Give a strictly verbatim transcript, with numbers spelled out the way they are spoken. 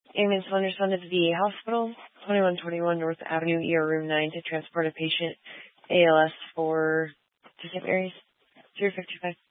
Ambulance will respond to the V A hospital, twenty-one twenty-one North Avenue, E R Room nine, to transport a patient A L S for Distant Areas, zero fifty-five.